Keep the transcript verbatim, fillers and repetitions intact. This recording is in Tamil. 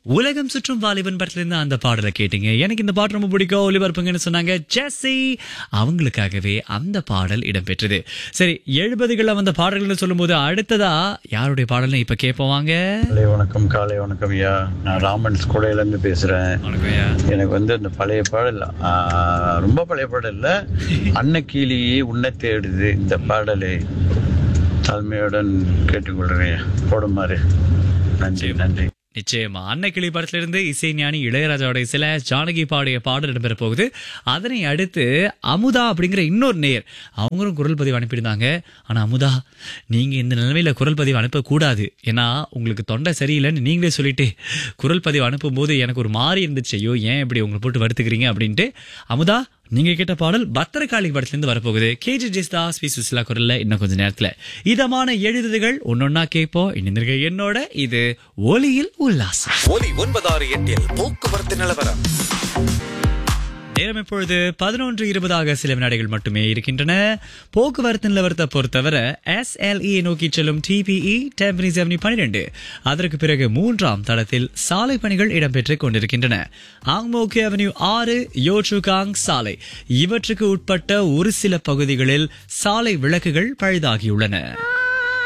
உலகம் சுற்றும் வாலிபன் படத்துல இருந்து அந்த பாடலை கேட்டீங்க. எனக்கு இந்த பாட்டு ரொம்ப பிடிக்கும், ஒளிபரப்புங்கன்னு சொன்னாங்க ஜெஸ்ஸி. அவங்களுக்காகவே அந்த பாடல் இடம்பெற்றது. சரி, எழுபதுகள்ல வந்த பாடல்கள் சொல்லும் போது அடுத்ததா யாருடைய பாடல்னு இப்ப கேட்போவாங்க. காலை வணக்கம். காலை வணக்கம் ஐயா. நான் ராமன் ஸ்கூடையில இருந்து பேசுறேன். எனக்கு வந்து இந்த பழைய பாடல் ஆ, ரொம்ப பழைய பாடல் இல்ல, அன்னக்கிளியே உன்னை தேடுது இந்த பாடலை தாழ்மையுடன் கேட்டுக்கொள்றேன் போடுமாறு. நன்றி நன்றி. நிச்சயமா அன்னக்கிளி படத்துல இருந்து இசை ஞானி இளையராஜாவுடைய சில ஜானகி பாடிய பாடல் இடம்பெற போகுது. அதனை அடுத்து அமுதா அப்படிங்கிற இன்னொரு நேயர் அவங்களும் குரல் பதிவு அனுப்பியிருந்தாங்க. ஆனா அமுதா, நீங்க இந்த நிலைமையில குரல் பதிவு அனுப்பக்கூடாது, ஏன்னா உங்களுக்கு தொண்டை சரியில்லைன்னு நீங்களே சொல்லிட்டு குரல் பதிவு அனுப்பும் போது எனக்கு ஒரு மாறி இருந்துச்சு. ஐயோ, ஏன் இப்படி உங்களை போட்டு வருத்துக்கிறீங்க அப்படின்ட்டு. அமுதா, நீங்க கேட்ட பாடல் பத்திரகாளி படத்துல இருந்து வரப்போகுது. கேஜி ஜெஸ்தாஸ் பி சுசிலா குரல்ல இன்னும் கொஞ்ச நேரத்துல இதமான எழுதுகள் ஒன்னொன்னா கேட்போம். இன்னும் என்னோட இது ஒலியில் உல்லாசம். ஒலி ஒன்பதாறு எட்டில் போக்குவரத்து நிலவரம். நேரம் இப்பொழுது பதினொன்று இருபதாக சில வினாடிகள் மட்டுமே இருக்கின்றன. போக்குவரத்து நிலவரத்தை பொறுத்தவரை எஸ் எல் இ நோக்கி செல்லும் டிபிஇ டெம்பனிஸ் அவென்யூ பன்னிரண்டு, அதற்கு பிறகு மூன்றாம் தளத்தில் சாலை பணிகள் இடம்பெற்றுக் கொண்டிருக்கின்றன. ஆங்மோக்கி அவென்யூ ஆறு, யோச்சுகாங் சாலை இவற்றுக்கு உட்பட்ட ஒரு சில பகுதிகளில் சாலை விளக்குகள் பழுதாகியுள்ளன.